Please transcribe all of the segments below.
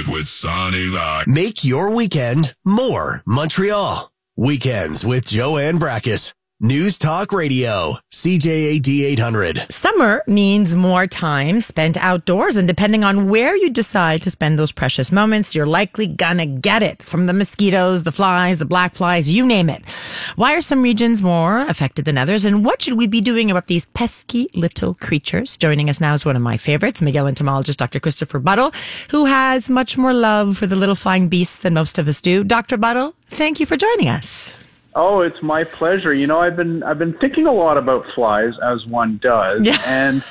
with Sonny Rock. Make your weekend more Montreal. Weekends with Joanne Brackus. News Talk Radio, CJAD 800. Summer means more time spent outdoors, and depending on where you decide to spend those precious moments, you're likely gonna get it from the mosquitoes, the flies, the black flies, you name it. Why are some regions more affected than others, and what should we be doing about these pesky little creatures? Joining us now is one of my favorites, Miguel entomologist Dr. Christopher Buttle, who has much more love for the little flying beasts than most of us do. Dr. Buttle, thank you for joining us. Oh, it's my pleasure. You know, I've been thinking a lot about flies, as one does, and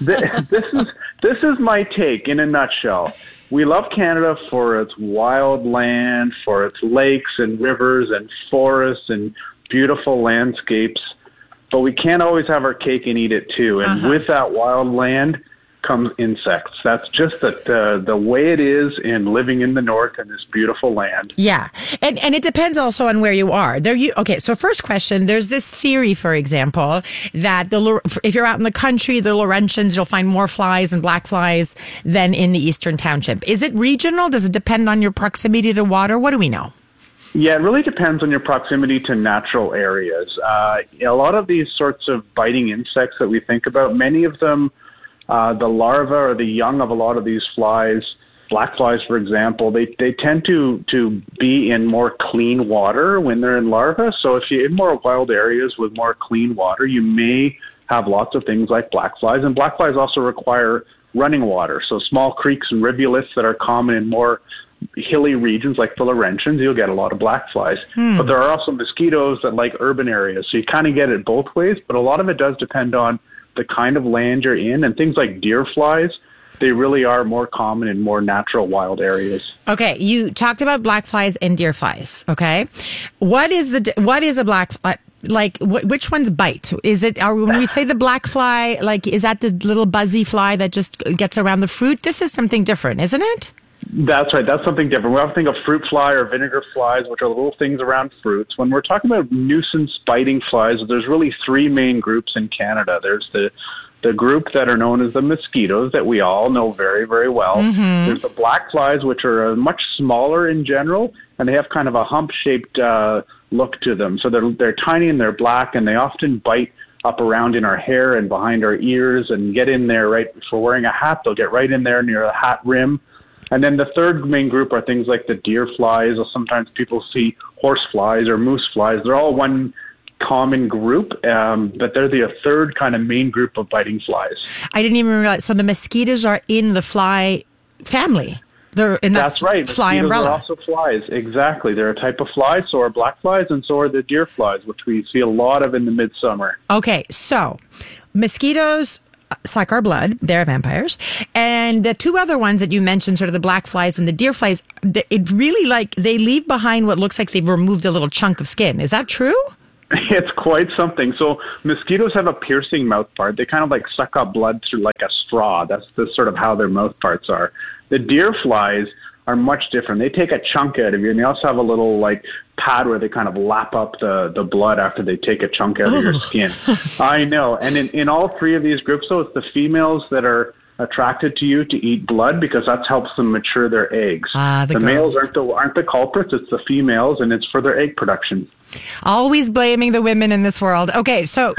this is my take in a nutshell. We love Canada for its wild land, for its lakes and rivers and forests and beautiful landscapes, but we can't always have our cake and eat it too. And with that wild land comes insects. That's just the way it is in living in the north in this beautiful land. Yeah. And it depends also on where you are. Okay, so first question, there's this theory, for example, that if you're out in the country, the Laurentians, you'll find more flies and black flies than in the Eastern Township. Is it regional? Does it depend on your proximity to water? What do we know? Yeah, it really depends on your proximity to natural areas. A lot of these sorts of biting insects that we think about, many of them, the larvae or the young of a lot of these flies, black flies, for example, they tend to be in more clean water when they're in larvae. So if you're in more wild areas with more clean water, you may have lots of things like black flies. And black flies also require running water. So small creeks and rivulets that are common in more hilly regions like the Laurentians, you'll get a lot of black flies. But there are also mosquitoes that like urban areas. So you kind of get it both ways. But a lot of it does depend on the kind of land you're in, and things like deer flies, they really are more common in more natural wild areas. Okay, you talked about black flies and deer flies. Okay, what is a black fly? Like, which ones bite? Is it? When we say the black fly, like, is that the little buzzy fly that just gets around the fruit? This is something different, isn't it? That's right. That's something different. We often think of fruit fly or vinegar flies, which are little things around fruits. When we're talking about nuisance biting flies, there's really three main groups in Canada. There's the group that are known as the mosquitoes that we all know very, very well. There's the black flies, which are much smaller in general, and they have kind of a hump-shaped look to them. So they're tiny and they're black, and they often bite up around in our hair and behind our ears and get in there right if we're wearing a hat. They'll get right in there near the hat rim. And then the third main group are things like the deer flies, or sometimes people see horse flies or moose flies. They're all one common group, but they're the third kind of main group of biting flies. I didn't even realize. So the mosquitoes are in the fly family. They're in That's right. Fly Mosquitoes umbrella. are also flies. Exactly. They're a type of fly. So are black flies, and so are the deer flies, which we see a lot of in the midsummer. Okay, so mosquitoes suck our blood. They're vampires. And the two other ones that you mentioned, sort of the black flies and the deer flies, it really they leave behind what looks like they've removed a little chunk of skin. Is that true? It's quite something. So mosquitoes have a piercing mouth part. They kind of like suck up blood through like a straw. That's sort of how their mouth parts are. The deer flies are much different. They take a chunk out of you, and they also have a little like pad where they kind of lap up the blood after they take a chunk out of your skin. I know. And in all three of these groups, though, it's the females that are attracted to you to eat blood because that helps them mature their eggs. The males aren't the culprits, it's the females, and it's for their egg production. Always blaming the women in this world. Okay, so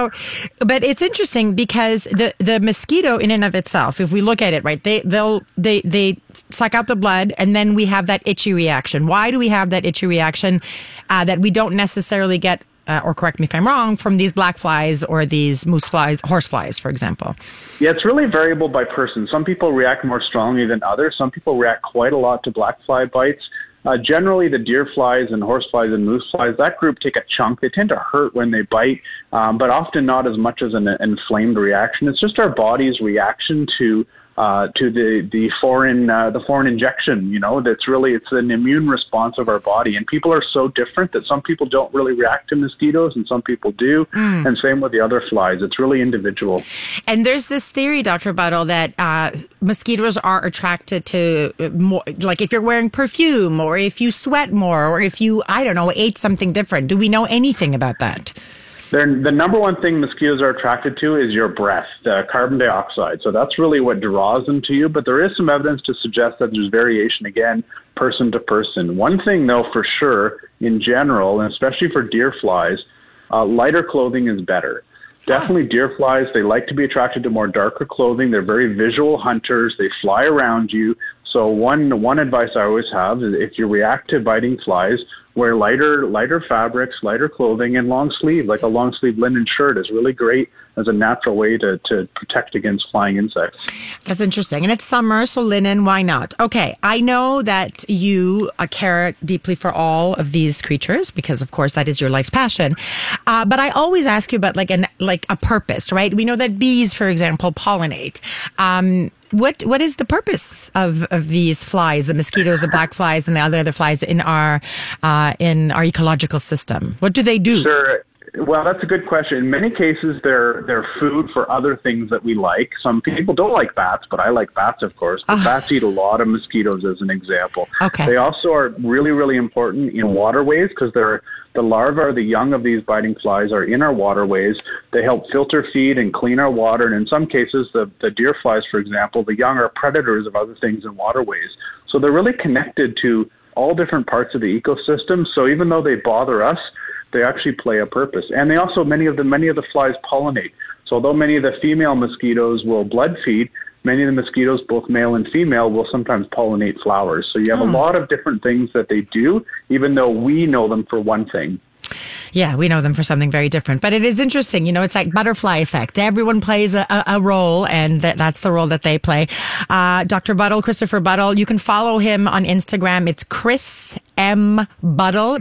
but it's interesting because the mosquito in and of itself, if we look at it, right, they suck out the blood, and then we have that itchy reaction. Why do we have that itchy reaction that we don't necessarily get, or correct me if I'm wrong, from these black flies or these moose flies, horse flies, for example? Yeah, it's really variable by person. Some people react more strongly than others. Some people react quite a lot to black fly bites. Generally, the deer flies and horse flies and moose flies, that group take a chunk. They tend to hurt when they bite, but often not as much as an inflamed reaction. It's just our body's reaction to the foreign injection. You know, it's an immune response of our body, and people are so different that some people don't really react to mosquitoes and some people do, and same with the other flies. It's really individual. And there's this theory, Dr. Buttle, that mosquitoes are attracted to more, like if you're wearing perfume or if you sweat more or if you, I don't know, ate something different. Do we know anything about that? The number one thing mosquitoes are attracted to is your breath, the carbon dioxide. So that's really what draws them to you. But there is some evidence to suggest that there's variation, again, person to person. One thing, though, for sure, in general, and especially for deer flies, lighter clothing is better. Definitely deer flies, they like to be attracted to more darker clothing. They're very visual hunters. They fly around you. So one advice I always have is if you react to biting flies, wear lighter fabrics, lighter clothing, and long sleeve, like a long sleeve linen shirt is really great as a natural way to protect against flying insects. That's interesting. And it's summer, so linen, why not? Okay, I know that you care deeply for all of these creatures because, of course, that is your life's passion. But I always ask you about like a purpose, right? We know that bees, for example, pollinate. What is the purpose of these flies, the mosquitoes, the black flies, and the other flies in our ecological system? What do they do? Sure. Well, that's a good question. In many cases, they're food for other things that we like. Some people don't like bats, but I like bats, of course. But bats eat a lot of mosquitoes, as an example. Okay. They also are really, really important in waterways because the larvae or the young of these biting flies are in our waterways. They help filter feed and clean our water. And in some cases, the deer flies, for example, the young are predators of other things in waterways. So they're really connected to all different parts of the ecosystem. So even though they bother us, they actually play a purpose. And they also, many of the flies pollinate. So although many of the female mosquitoes will blood feed, many of the mosquitoes, both male and female, will sometimes pollinate flowers. So you have a lot of different things that they do, even though we know them for one thing. Yeah, we know them for something very different. But it is interesting. You know, it's like butterfly effect. Everyone plays a role, and that's the role that they play. Dr. Buttle, Christopher Buttle, you can follow him on Instagram. It's Chris M. Buttle,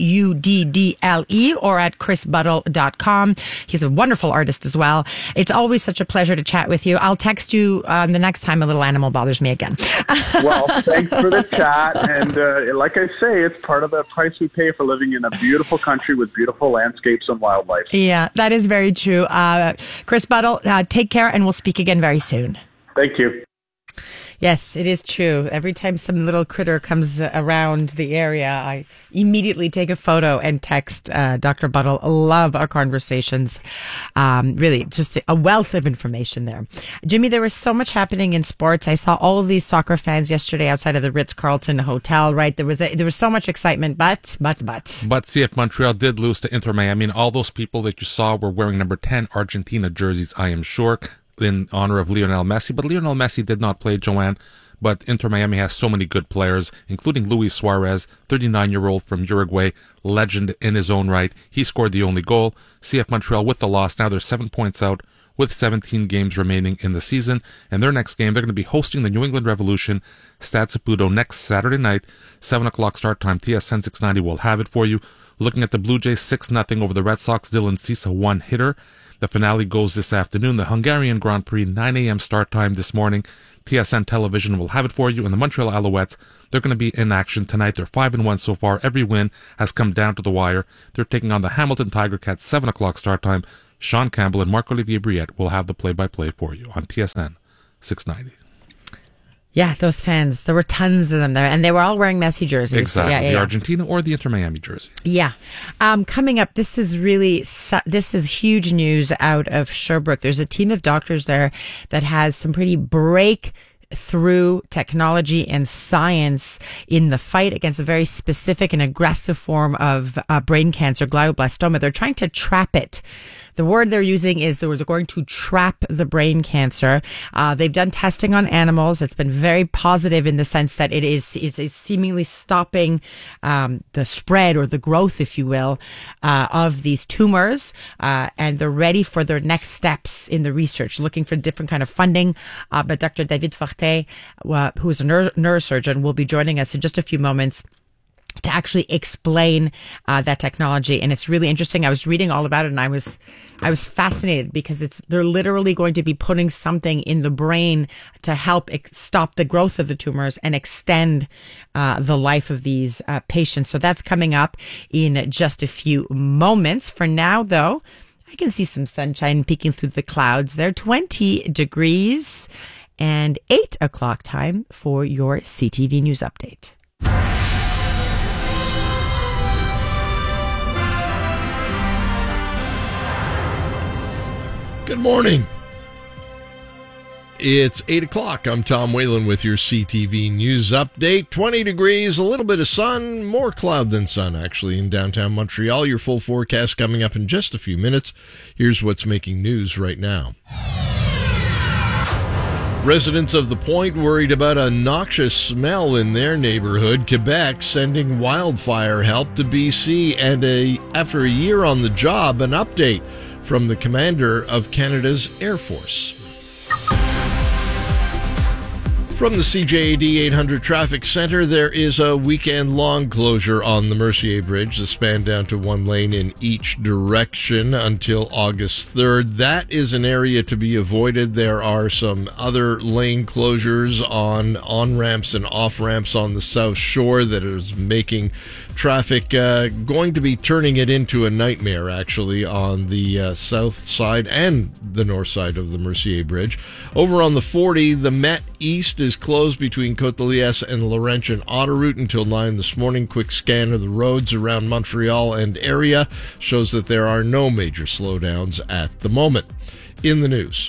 Buddle, or at chrisbuttle.com. He's a wonderful artist as well. It's always such a pleasure to chat with you. I'll text you the next time a little animal bothers me again. Well, thanks for the chat. And like I say, it's part of the price we pay for living in a beautiful country with beautiful landscapes and wildlife. Yeah, that is very true. Chris Buttle, take care, and we'll speak again very soon. Thank you. Yes, it is true. Every time some little critter comes around the area, I immediately take a photo and text Dr. Buttle. Love our conversations. Really, just a wealth of information there. Jimmy, there was so much happening in sports. I saw all of these soccer fans yesterday outside of the Ritz-Carlton Hotel, right? There was so much excitement, but CF Montreal did lose to Inter Miami, and all those people that you saw were wearing number 10 Argentina jerseys, I am sure, in honor of Lionel Messi. But Lionel Messi did not play, Joanne. But Inter Miami has so many good players, including Luis Suarez, 39-year-old from Uruguay, legend in his own right. He scored the only goal. CF Montreal with the loss. Now they're 7 points out with 17 games remaining in the season. And their next game, they're going to be hosting the New England Revolution, Stade Saputo, next Saturday night, 7 o'clock start time. TSN 690 will have it for you. Looking at the Blue Jays, 6-0 over the Red Sox. Dylan Cease, a one-hitter. The finale goes this afternoon. The Hungarian Grand Prix, 9 a.m. start time this morning. TSN Television will have it for you. And the Montreal Alouettes, they're going to be in action tonight. They're 5-1 so far. Every win has come down to the wire. They're taking on the Hamilton Tiger Cats, 7 o'clock start time. Sean Campbell and Marc-Olivier Briette will have the play-by-play for you on TSN 690. Yeah, those fans. There were tons of them there, and they were all wearing Messi jerseys. Exactly, the Argentina or the Inter Miami jersey. Yeah. Coming up, this is huge news out of Sherbrooke. There's a team of doctors there that has some pretty breakthrough technology and science in the fight against a very specific and aggressive form of brain cancer, glioblastoma. They're trying to trap it. The word they're using is they're going to trap the brain cancer. They've done testing on animals. It's been very positive in the sense that it's seemingly stopping the spread or the growth, if you will, of these tumors. And they're ready for their next steps in the research, looking for different kind of funding. But Dr. David Fortin, who is a neurosurgeon, will be joining us in just a few moments to actually explain that technology. And it's really interesting. I was reading all about it, and I was fascinated because they're literally going to be putting something in the brain to help stop the growth of the tumors and extend the life of these patients. So that's coming up in just a few moments. For now, though, I can see some sunshine peeking through the clouds. They're 20 degrees and 8 o'clock time for your CTV News Update. Good morning. It's 8 o'clock. I'm Tom Whalen with your CTV News Update. 20 degrees, a little bit of sun, more cloud than sun, actually, in downtown Montreal. Your full forecast coming up in just a few minutes. Here's what's making news right now. Residents of the Point worried about a noxious smell in their neighborhood. Quebec sending wildfire help to BC. And after a year on the job, an update from the commander of Canada's Air Force. From the CJAD 800 Traffic Center, there is a weekend-long closure on the Mercier Bridge, the span down to one lane in each direction until August 3rd. That is an area to be avoided. There are some other lane closures on on-ramps and off-ramps on the South Shore that is making traffic going to be turning it into a nightmare, actually, on the south side and the north side of the Mercier Bridge. Over on the 40, the Met East is closed between Côte-de-Liesse and Laurentian Autoroute until 9 this morning. Quick scan of the roads around Montreal and area shows that there are no major slowdowns at the moment. In the news.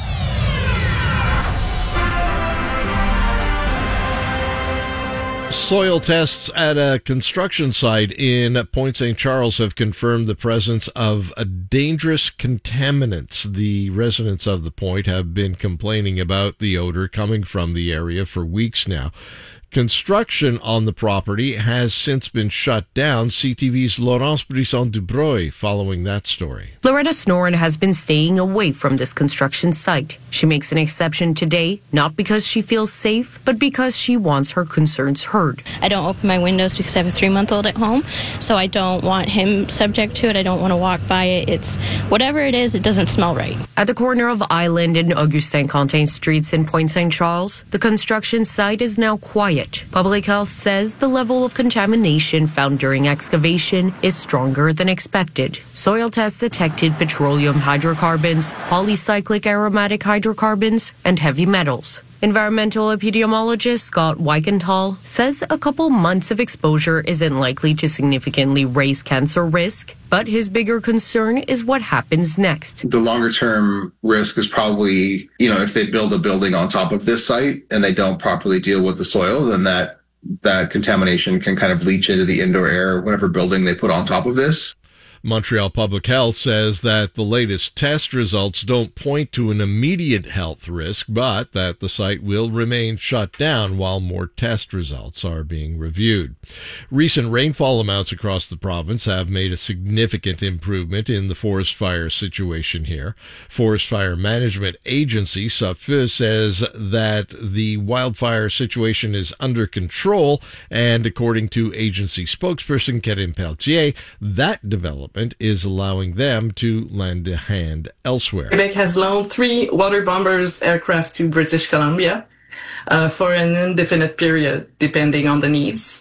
Soil tests at a construction site in Point St. Charles have confirmed the presence of dangerous contaminants. The residents of the point have been complaining about the odor coming from the area for weeks now. Construction on the property has since been shut down. CTV's Laurence Brisson-Dubreuil following that story. Loretta Snoren has been staying away from this construction site. She makes an exception today, not because she feels safe, but because she wants her concerns heard. I don't open my windows because I have a 3-month-old at home, so I don't want him subject to it. I don't want to walk by it. It's whatever it is, it doesn't smell right. At the corner of Island and Augustin Quentin streets in Point St. Charles, the construction site is now quiet. Public Health says the level of contamination found during excavation is stronger than expected. Soil tests detected petroleum hydrocarbons, polycyclic aromatic hydrocarbons, and heavy metals. Environmental epidemiologist Scott Weikenthal says a couple months of exposure isn't likely to significantly raise cancer risk, but his bigger concern is what happens next. The longer term risk is probably, if they build a building on top of this site and they don't properly deal with the soil, then that contamination can kind of leach into the indoor air, whatever building they put on top of this. Montreal Public Health says that the latest test results don't point to an immediate health risk, but that the site will remain shut down while more test results are being reviewed. Recent rainfall amounts across the province have made a significant improvement in the forest fire situation here. Forest Fire Management Agency, SAFE, says that the wildfire situation is under control, and according to agency spokesperson Karine Pelletier, that development is allowing them to lend a hand elsewhere. Quebec has loaned 3 water bombers aircraft to British Columbia for an indefinite period, depending on the needs.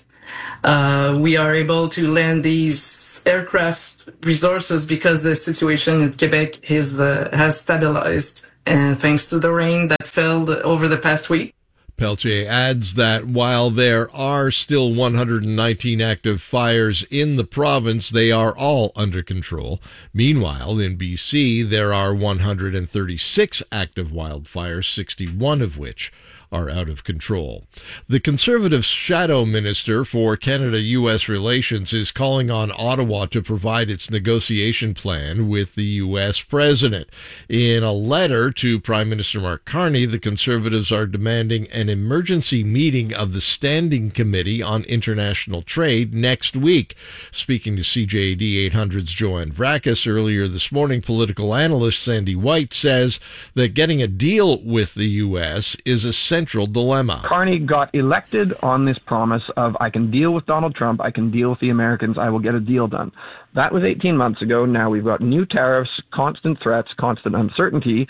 We are able to lend these aircraft resources because the situation in Quebec has stabilized, and thanks to the rain that fell over the past week. Pelletier adds that while there are still 119 active fires in the province, they are all under control. Meanwhile, in BC, there are 136 active wildfires, 61 of which are out of control. The Conservative shadow minister for Canada-U.S. relations is calling on Ottawa to provide its negotiation plan with the U.S. president. In a letter to Prime Minister Mark Carney, the Conservatives are demanding an emergency meeting of the Standing Committee on International Trade next week. Speaking to CJAD 800's Joanne Vrackus earlier this morning, political analyst Sandy White says that getting a deal with the U.S. is a central dilemma. Carney got elected on this promise of, I can deal with Donald Trump, I can deal with the Americans, I will get a deal done. That was 18 months ago. Now we've got new tariffs, constant threats, constant uncertainty.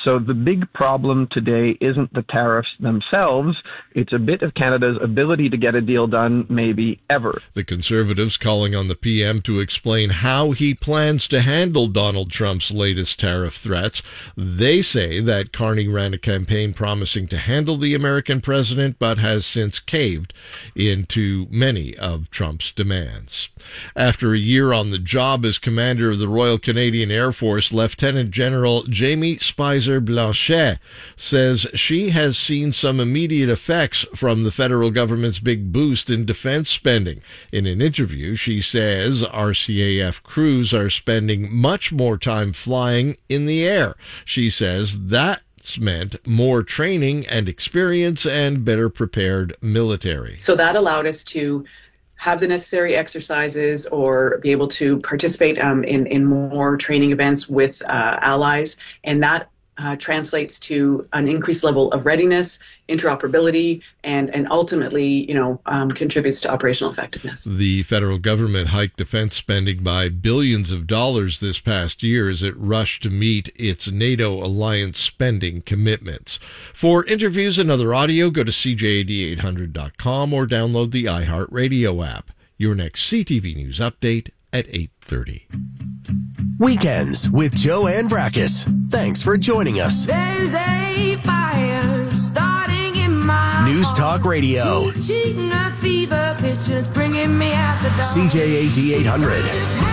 So the big problem today isn't the tariffs themselves. It's a bit of Canada's ability to get a deal done, maybe ever. The Conservatives calling on the PM to explain how he plans to handle Donald Trump's latest tariff threats. They say that Carney ran a campaign promising to handle the American president, but has since caved into many of Trump's demands. After a year on the job as commander of the Royal Canadian Air Force, Lieutenant General Jamie Spicer Blanchet says she has seen some immediate effects from the federal government's big boost in defense spending. In an interview, she says RCAF crews are spending much more time flying in the air. She says that's meant more training and experience and better prepared military. So that allowed us to have the necessary exercises or be able to participate in more training events with allies, and that translates to an increased level of readiness, interoperability, and ultimately, contributes to operational effectiveness. The federal government hiked defense spending by billions of dollars this past year as it rushed to meet its NATO alliance spending commitments. For interviews and other audio, go to CJAD800.com or download the iHeartRadio app. Your next CTV News update at 8:30. Weekends with Joanne Brakis. Thanks for joining us. There's a fire starting in my News Talk Radio. Reaching a fever pitch and it's bringing me out the dark. CJAD 800.